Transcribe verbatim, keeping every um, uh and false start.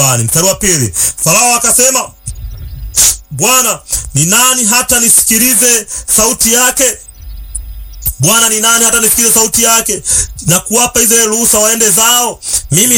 ziwani. Mstari wa pili, Farao akasema, Bwana ni nani hata nisikilize sauti yake? Bwana ni nani hata nisikilize sauti yake na kuwapa Israeli ruhusa waende zao? Mimi